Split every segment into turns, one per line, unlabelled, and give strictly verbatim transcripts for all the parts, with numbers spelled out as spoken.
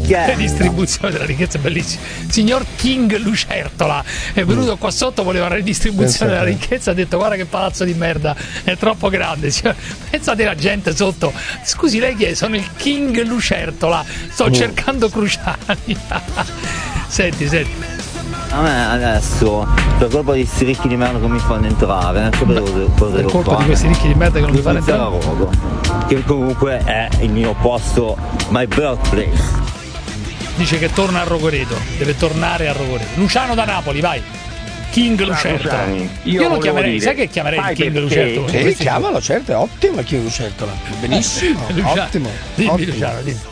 La distribuzione della ricchezza è bellissima. Signor King Lucertola è venuto qua sotto, voleva la redistribuzione della ricchezza, ha detto guarda che palazzo di merda, è troppo grande. Pensate la gente sotto, scusi lei chi è? Sono il King Lucertola, sto mm. cercando Cruciani. Senti, senti.
A me adesso, per colpa di questi ricchi di merda che mi fanno entrare, che potevo, potevo
per colpa
fare?
di questi ricchi di merda che non mi fanno entrare?
Rogo, che comunque è il mio posto, my birthplace.
Dice che torna a Rogoreto, deve tornare a Rogoreto. Luciano da Napoli, vai. King Lucertola. Io, io lo chiamerei, dire, sai che chiamerei il King Lucertola?
Sì, chiamalo, certo, è ottimo il King Lucertola. Benissimo,
Luciano,
ottimo.
Dimmi
ottimo.
Luciano, dimmi.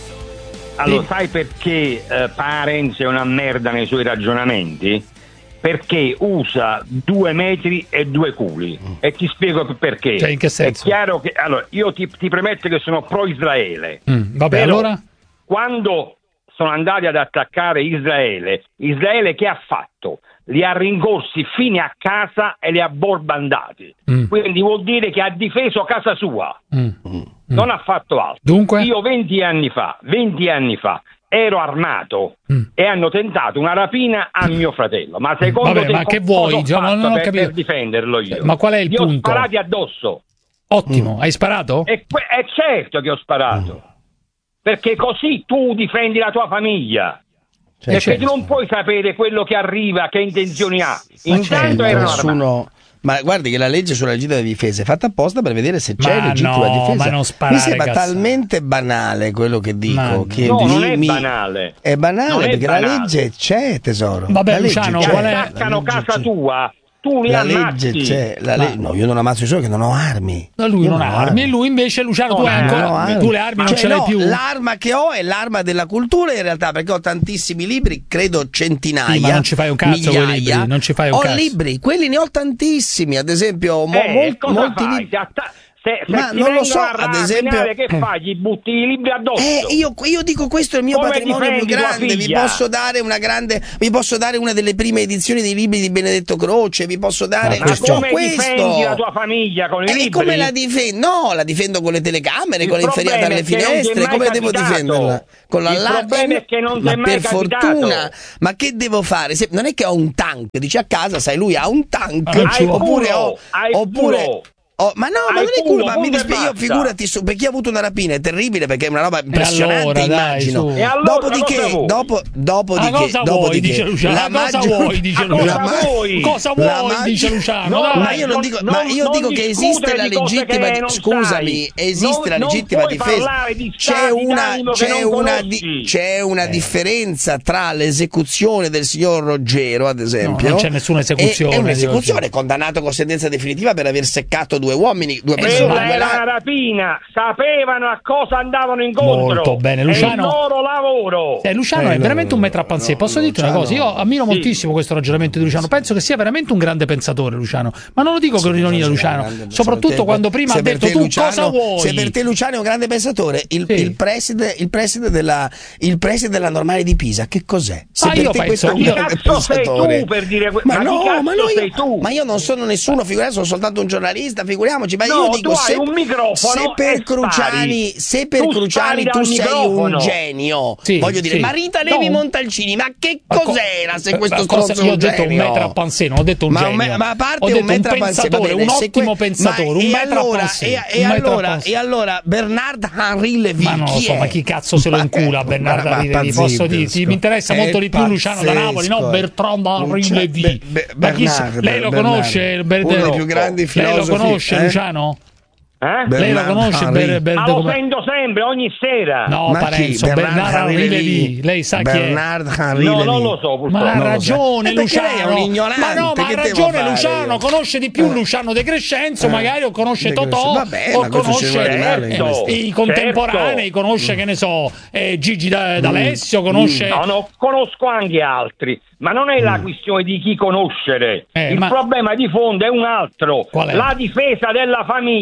Allora, sai perché eh, Parenz è una merda nei suoi ragionamenti? Perché usa due metri e due culi. Mm. E ti spiego perché.
Cioè, in che senso?
È chiaro che allora io ti, ti premetto che sono pro Israele.
Mm, vabbè,
Però,
allora
quando sono andati ad attaccare Israele, Israele che ha fatto? Li ha rincorsi fino a casa e li ha bombardati. Mm. Quindi vuol dire che ha difeso casa sua. Mm. Mm. Non ha fatto altro.
Dunque?
Io venti anni fa, venti anni fa ero armato mm. e hanno tentato una rapina a mio fratello. Ma secondo
Vabbè,
te
ma che vuoi?
Cioè,
non, non ho
per,
capito.
per difenderlo io?
Ma qual è il
io
punto?
Ho sparati addosso.
Ottimo, mm. hai sparato?
E que- è certo che ho sparato. Mm. Perché così tu difendi la tua famiglia. Cioè, perché certo. tu non puoi sapere quello che arriva, che intenzioni ha.
Ma
Intanto erano
nessuno... Ma guardi che la legge sulla legittima difesa è fatta apposta per vedere se c'è
ma
legittima
no,
difesa.
Ma non sparare,
mi sembra
cazzo.
talmente banale quello che dico.
Ma
che
no,
mi,
non è
mi...
banale.
È banale
non
perché
è banale.
la legge c'è, tesoro.
Vabbè,
la
Luciano,
legge
qual
c'è.
è?
Attaccano casa tua. Tu li
la
ammazzi.
legge c'è, la le... no, io non ammazzo solo che non ho armi.
No, lui
io
non ha armi e lui invece, Luciano, tu
no,
hai ancora tu le armi non
cioè,
ce l'hai
no,
più.
L'arma che ho è l'arma della cultura in realtà, perché ho tantissimi libri, credo centinaia.
Sì, ma non ci fai un cazzo con i libri, non ci fai un
ho
cazzo.
libri, quelli ne ho tantissimi, ad esempio, mo,
Eh,
mol,
cosa
molti
fai?
libri.
Se, se
ma
ti
non lo so,
a
ad esempio,
che fai? Gli butti i libri addosso?
Eh, io, io dico questo è il mio
Come
patrimonio più grande. Vi posso dare una grande, vi posso dare una delle prime edizioni dei libri di Benedetto Croce. Vi posso dare
ma
questo.
come
questo.
difendi la tua famiglia con i
eh,
libri?
Come la difendo? No, la difendo con le telecamere,
il
con le inferriate alle finestre. Come devo difenderla? Con la
il problema è che non
ma
ti è mai
per
capitato.
fortuna, ma che devo fare? Se, non è che ho un tank, dici a casa, sai, lui ha un tank,
hai
oppure
culo,
ho,
hai
oppure.
culo.
Oh, ma no,
hai
ma non è
culo,
culo, ma mi dispiace, io
basta.
figurati su, per chi ha avuto una rapina è terribile perché è una roba impressionante,
allora,
immagino.
dai,
e allora,
dopodiché, dopo, dopodiché,
cosa
dopodiché,
vuoi, dice Luciano,
la
cosa
maggior...
vuoi, dice
Luciano,
Luciano.
cosa vuoi?
Cosa
La
vuoi,
maggior...
dice Luciano.
No,
ma io non dico,
non,
ma io
non
dico che esiste la legittima
che
scusami, esiste
non,
la legittima
non
difesa.
Di
c'è una c'è una,
di,
c'è una eh. differenza tra l'esecuzione del signor Ruggero, ad esempio.
No, non c'è nessuna esecuzione.
È un'esecuzione, condannato con sentenza definitiva per aver seccato due uomini, due persone.
Quella era una rapina, sapevano a cosa andavano incontro.
Molto bene, Luciano.
È il loro lavoro.
Eh, Luciano
eh,
è veramente
no,
un metro a panzè.
no,
Posso
no,
dirti una cosa? Io ammiro
sì.
moltissimo questo ragionamento di Luciano. Penso che sia veramente un grande pensatore, Luciano. Ma non lo dico con ironia, Luciano. Soprattutto quando prima ha detto tu
Luciano,
cosa vuoi.
Se per te Luciano è un grande pensatore, il,
sì.
il preside, il preside della il preside della Normale di Pisa, che cos'è? Se
ah,
per
io
te
penso,
questo è un
Chi
grande
cazzo sei
pensatore.
tu per dire que-
ma,
ma
no,
chi
ma,
cazzo
no,
sei
io,
tu?
ma io non sono nessuno, figurati, sono soltanto un giornalista, figuriamoci, ma
no,
io dico
tu
se,
hai un microfono
se per
e
Cruciani,
spari.
se per
tu
Cruciani tu sei
microfono.
un genio,
sì,
voglio dire,
sì.
ma Rita Levi
no.
Montalcini, ma che
Ma
cos'era se questo
cosa,
stronzo
io ho
un
detto
genio?
un metro a panzè, non ho detto un
ma,
genio.
Me, ma a parte
ho detto
un metro
un pensatore, un ottimo
que-
pensatore,
ma
un
e
metro
allora,
a panzè.
e, e, allora, e allora Bernard Henri Lévy,
ma non lo so,
è?
ma chi cazzo se lo incula Bernard Henri Lévy? Posso dirti, mi interessa molto di più Luciano da Napoli, no Bertrand Henri Lévy. Ma chi lei lo conosce?
Uno dei più grandi filosofi.
Lei lo conosce,
eh?
Luciano?
Eh?
Lei lo conosce? Ber, ber,
ma lo sento sempre, ogni sera.
No,
ma
Parenzo,
chi?
Bernard Henri Lévy. Lei sa chi è?
Bernard Henri
no,
Lévy.
non lo so, purtroppo.
Ma ha ragione
eh, Luciano.
Luciano.
È un ignorante.
Ma no, ma ha ragione Luciano, conosce di più Luciano De Crescenzo,
eh.
magari o conosce
De
Totò,
Vabbè,
o conosce
certo,
i contemporanei,
certo.
conosce che ne so, eh, Gigi D'Alessio, conosce
No, no, conosco anche altri, ma non è la questione di chi conoscere.
Eh,
il
ma...
problema di fondo è un altro.
Qual è?
La difesa della famiglia è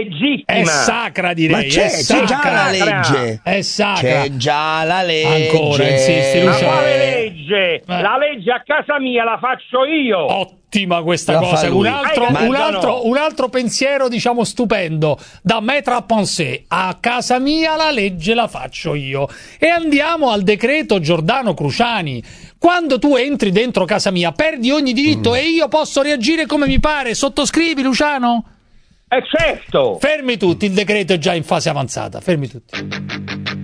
legittima.
È sacra, direi.
Ma c'è,
è
c'è già la legge.
È sacra.
C'è già la legge.
Ancora, insisti,
Ma
Luciano.
quale legge?
Ma-
La legge a casa mia la faccio io.
Ottima questa
La
cosa.
fa
Un
lui.
altro,
Hai
un,
capito,
altro,
no?
un altro pensiero, diciamo, stupendo. Da mettere a pensare. A casa mia la legge la faccio io. E andiamo al decreto Giordano Cruciani. Quando tu entri dentro casa mia, perdi ogni diritto
Mm.
e io posso reagire come mi pare. Sottoscrivi, Luciano?
Eh certo.
Fermi tutti, il decreto è già in fase avanzata. Fermi tutti.